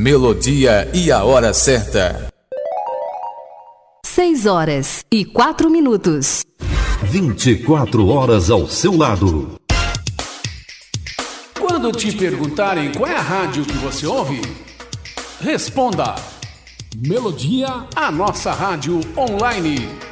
Melodia e a hora certa. 6h04. 24 horas ao seu lado. Quando te perguntarem qual é a rádio que você ouve, responda: Melodia, a nossa rádio online.